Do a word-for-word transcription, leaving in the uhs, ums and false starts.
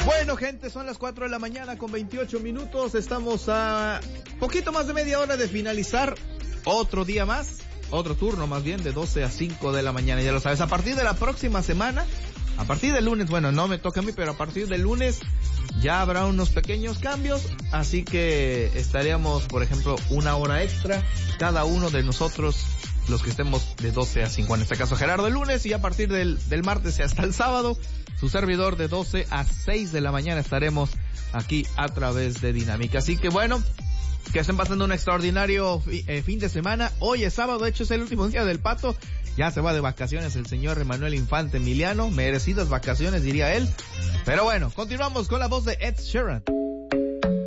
Bueno, gente, son las cuatro de la mañana con veintiocho minutos. Estamos a poquito más de media hora de finalizar otro día más, otro turno más bien, de doce a cinco de la mañana. Ya lo sabes, a partir de la próxima semana, a partir del lunes, bueno, no me toca a mí, pero a partir del lunes ya habrá unos pequeños cambios, así que estaríamos, por ejemplo, una hora extra cada uno de nosotros, los que estemos de doce a cinco, en este caso Gerardo el lunes, y a partir del, del martes hasta el sábado, su servidor de doce a seis de la mañana estaremos aquí a través de Dinámica. Así que bueno, que estén pasando un extraordinario fi, eh, fin de semana. Hoy es sábado, de hecho es el último día del Pato. Ya se va de vacaciones el señor Emanuel Infante Emiliano, merecidas vacaciones diría él. Pero bueno, continuamos con la voz de Ed Sheeran.